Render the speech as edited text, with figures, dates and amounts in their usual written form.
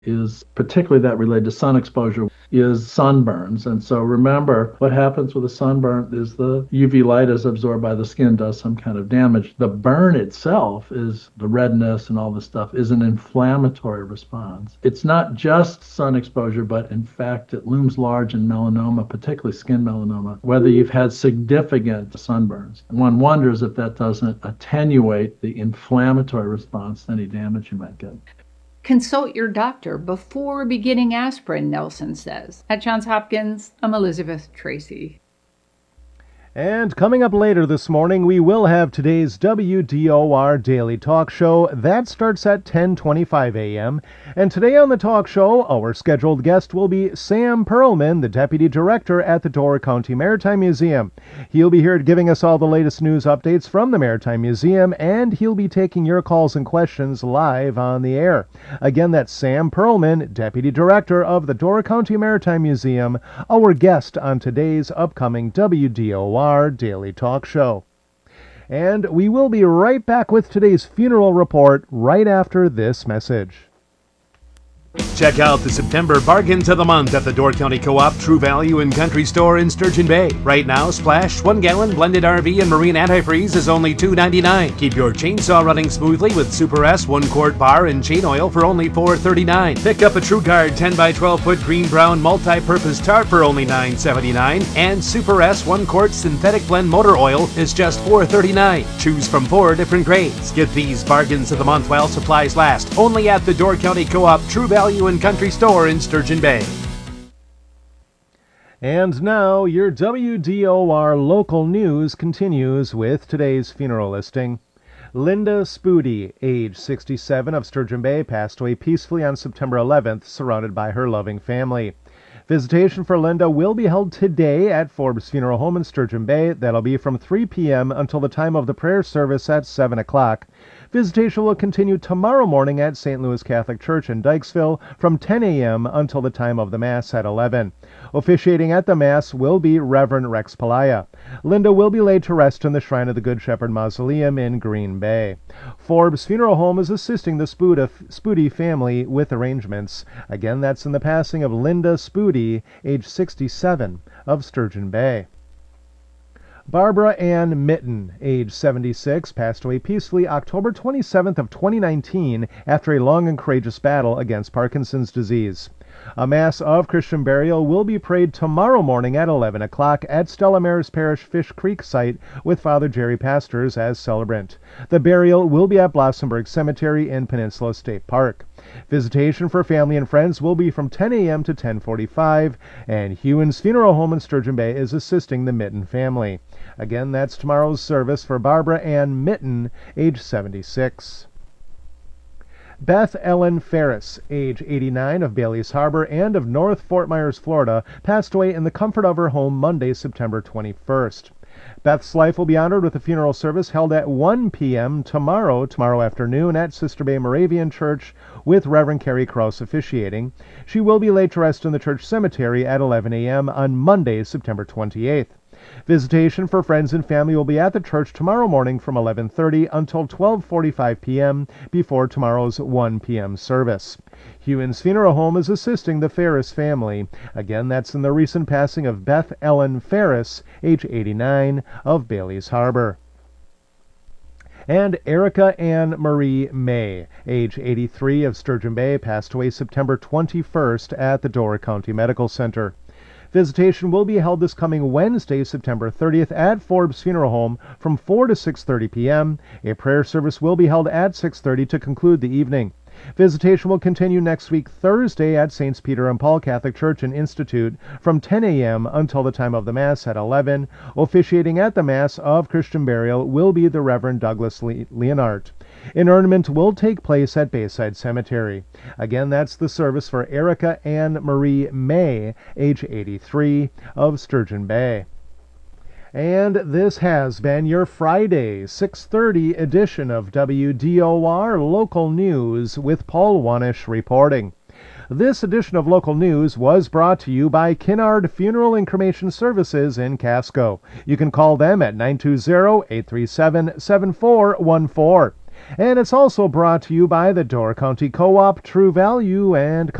is particularly that related to sun exposure is sunburns. And so remember, what happens with a sunburn is the UV light is absorbed by the skin, does some kind of damage. The burn itself is the redness and all this stuff is an inflammatory response. It's not just sun exposure, but in fact, it looms large in melanoma, particularly skin melanoma, whether you've had significant sunburns. And one wonders if that doesn't attenuate the inflammatory response to any damage you might get. Consult your doctor before beginning aspirin, Nelson says. At Johns Hopkins, I'm Elizabeth Tracy. And coming up later this morning, we will have today's WDOR Daily Talk Show. That starts at 10:25 a.m. And today on the talk show, our scheduled guest will be Sam Perlman, the Deputy Director at the Door County Maritime Museum. He'll be here giving us all the latest news updates from the Maritime Museum, and he'll be taking your calls and questions live on the air. Again, that's Sam Perlman, Deputy Director of the Door County Maritime Museum, our guest on today's upcoming WDOR Daily Talk Show. And we will be right back with today's funeral report right after this message. Check out the September bargains of the month at the Door County Co-op True Value and Country Store in Sturgeon Bay. Right now, Splash 1 gallon blended RV and marine antifreeze is only $2.99. Keep your chainsaw running smoothly with Super S 1 quart bar and chain oil for only $4.39. Pick up a True Guard 10 by 12 foot green brown multi-purpose tarp for only $9.79. And Super S 1 quart synthetic blend motor oil is just $4.39. Choose from 4 different grades. Get these bargains of the month while supplies last. Only at the Door County Co-op True Value and Country Store in Sturgeon Bay. And now, your WDOR local news continues with today's funeral listing. Linda Spoody, age 67, of Sturgeon Bay, passed away peacefully on September 11th, surrounded by her loving family. Visitation for Linda will be held today at Forbes Funeral Home in Sturgeon Bay. That'll be from 3 p.m. until the time of the prayer service at 7 o'clock. Visitation will continue tomorrow morning at St. Louis Catholic Church in Dykesville from 10 a.m. until the time of the Mass at 11. Officiating at the Mass will be Reverend Rex Palaya. Linda will be laid to rest in the Shrine of the Good Shepherd Mausoleum in Green Bay. Forbes Funeral Home is assisting the Spoody family with arrangements. Again, that's in the passing of Linda Spoody, age 67, of Sturgeon Bay. Barbara Ann Mitten, age 76, passed away peacefully October 27th of 2019 after a long and courageous battle against Parkinson's disease. A Mass of Christian burial will be prayed tomorrow morning at 11 o'clock at Stella Maris Parish Fish Creek site with Father Jerry Pastors as celebrant. The burial will be at Blossomburg Cemetery in Peninsula State Park. Visitation for family and friends will be from 10 a.m. to 10:45, and Hewins Funeral Home in Sturgeon Bay is assisting the Mitten family. Again, that's tomorrow's service for Barbara Ann Mitten, age 76. Beth Ellen Ferris, age 89, of Bailey's Harbor and of North Fort Myers, Florida, passed away in the comfort of her home Monday, September 21st. Beth's life will be honored with a funeral service held at 1 p.m. tomorrow afternoon at Sister Bay Moravian Church with Reverend Carrie Krause officiating. She will be laid to rest in the church cemetery at 11 a.m. on Monday, September 28th. Visitation for friends and family will be at the church tomorrow morning from 11:30 until 12:45 p.m. before tomorrow's 1 p.m. service. Hewins Funeral Home is assisting the Ferris family. Again, that's in the recent passing of Beth Ellen Ferris, age 89, of Bailey's Harbor. And Erica Ann Marie May, age 83, of Sturgeon Bay, passed away September 21st at the Door County Medical Center. Visitation will be held this coming Wednesday, September 30th at Forbes Funeral Home from 4 to 6:30 p.m. A prayer service will be held at 6:30 to conclude the evening. Visitation will continue next week, Thursday, at Saints Peter and Paul Catholic Church and Institute from 10 a.m. until the time of the Mass at 11. Officiating at the Mass of Christian burial will be the Reverend Douglas Leonard. Interment will take place at Bayside Cemetery. Again, that's the service for Erica Ann Marie May, age 83, of Sturgeon Bay. And this has been your Friday 6:30 edition of WDOR Local News with Paul Wanish reporting. This edition of Local News was brought to you by Kinnard Funeral and Cremation Services in Casco. You can call them at 920-837-7414. And it's also brought to you by the Door County Co-op, True Value, and